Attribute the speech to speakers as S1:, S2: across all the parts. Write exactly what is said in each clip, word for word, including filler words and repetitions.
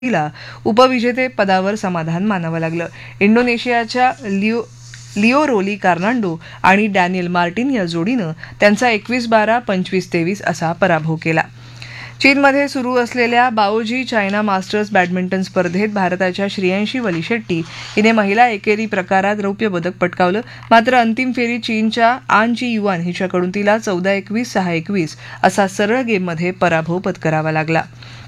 S1: तिला उपविजेते पदावर समाधान मानावं लागलं. इंडोनेशियाच्या लिओ लिओ रोली कार्नांडो आणि डॅनियल मार्टिन या जोडीनं त्यांचा एकवीस बारा पंचवीस तेवीस असा पराभव केला. चीनमध्ये सुरू असलेल्या बाओजी चायना मास्टर्स बॅडमिंटन स्पर्धेत भारताच्या श्रेयांशी वली शेट्टी हिने महिला एकेरी प्रकारात रौप्य पदक पटकावलं. मात्र अंतिम फेरीत चीनच्या आन जी युआन हिच्याकडून तिला चौदा एकवीस सहा एकवीस असा सरळ गेममध्ये पराभव पत्करावा लागला.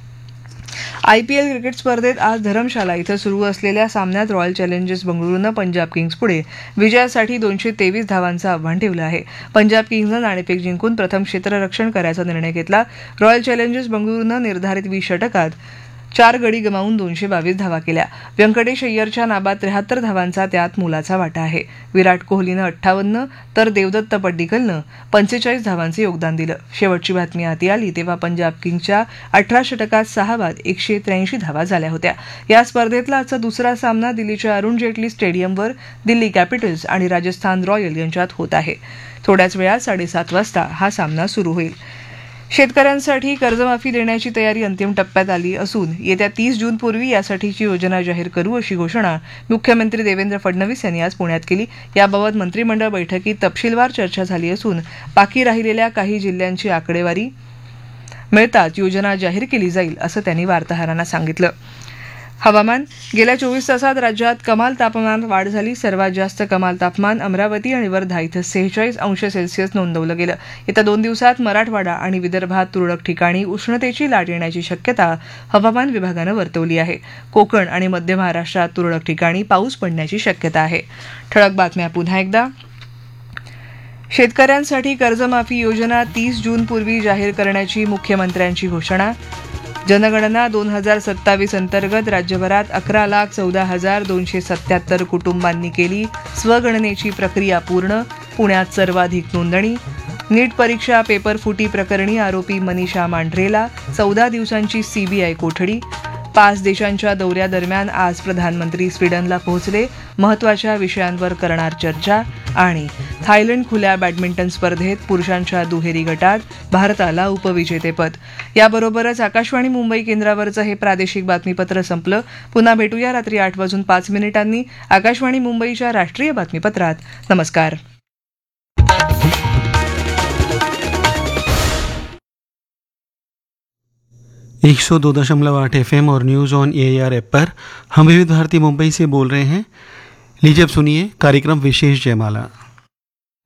S1: आयपीएल क्रिकेट स्पर्धेत आज धरमशाला इथं सुरू असलेल्या सामन्यात रॉयल चॅलेंजर्स बंगळुरूनं पंजाब किंग्स पुढे विजयासाठी दोनशे तेवीस धावांचं आव्हान ठेवलं आहे. पंजाब किंग्सनं नाणेफेक जिंकून प्रथम क्षेत्ररक्षण करायचा निर्णय घेतला. रॉयल चॅलेंजर्स बंगळुरूनं निर्धारित वीस षटकात चार गडी गमावून दोनशे बावीस धावा केल्या. व्यंकटेश अय्यरच्या नाबाद त्र्याहत्तर धावांचा त्यात मोलाचा वाटा आहे. विराट कोहलीनं अठ्ठावन्न तर देवदत्त पड्डीकलनं पंचेचाळीस धावांचं योगदान दिलं. शेवटची बातमी हाती आली तेव्हा पंजाब किंग्सच्या अठरा षटकात सहा बाद एकशे त्र्याऐंशी धावा झाल्या होत्या. या स्पर्धेतला आजचा दुसरा सामना दिल्लीच्या अरुण जेटली स्टेडियमवर दिल्ली कॅपिटल्स आणि राजस्थान रॉयल यांच्यात होत आहे. थोड्याच वेळात साडेसात वाजता हा सामना सुरू होईल. शेतकऱ्यांसाठी कर्जमाफी देण्याची तयारी अंतिम टप्प्यात आली असून येत्या तीस जूनपूर्वी यासाठीची योजना जाहीर करू अशी घोषणा मुख्यमंत्री देवेंद्र फडणवीस यांनी आज पुण्यात केली. याबाबत मंत्रिमंडळ बैठकीत तपशीलवार चर्चा झाली असून बाकी राहिलेल्या काही जिल्ह्यांची आकडेवारी मिळताच योजना जाहीर केली जाईल असं त्यांनी वार्ताहरांना सांगितलं. हवामान. गेल्या चोवीस तासात राज्यात कमाल तापमानात वाढ झाली. सर्वात जास्त कमाल तापमान अमरावती आणि वर्धा इथं सेहेचाळीस अंश सेल्सिअस नोंदवलं गेलं. येत्या दोन दिवसात मराठवाडा आणि विदर्भात तुरळक ठिकाणी उष्णतेची लाट येण्याची शक्यता हवामान विभागानं वर्तवली आहे. कोकण आणि मध्य महाराष्ट्रात तुरळक ठिकाणी पाऊस पडण्याची शक्यता आहे. ठळक बातम्या पुन्हा एकदा. शेतकऱ्यांसाठी कर्जमाफी योजना तीस जूनपूर्वी जाहीर करण्याची मुख्यमंत्र्यांची घोषणा. जनगणना दोन हजार सत्तावीस अंतर्गत राज्यभरात अकरा लाख चौदा हजार दोनशे सत्याहत्तर कुटुंबांनी केली स्वगणनेची प्रक्रिया पूर्ण. पुण्यात सर्वाधिक नोंदणी. नीट परीक्षा पेपर फुटी प्रकरणी आरोपी मनीषा मांढरेला चौदा दिवसांची सीबीआय कोठडी. पाच देशांच्या दौऱ्यादरम्यान आज प्रधानमंत्री स्वीडनला पोहोचले. महत्त्वाच्या विषयांवर करणार चर्चा. आणि थायलंड खुल्या बॅडमिंटन स्पर्धेत पुरुषांच्या दुहेरी गटात भारताला उपविजेतेपद. याबरोबरच आकाशवाणी मुंबई केंद्रावरचं हे प्रादेशिक बातमीपत्र संपलं. पुन्हा भेटूया रात्री आठ वाजून पाच मिनिटांनी आकाशवाणी मुंबईच्या राष्ट्रीय बातमीपत्रात. नमस्कार.
S2: एक सौ दो दशमलव आठ एफ एम और news on A R app पर हम विविध भारती मुंबई से बोल रहे हैं. लीजिए अब सुनिए कार्यक्रम विशेष जयमाला.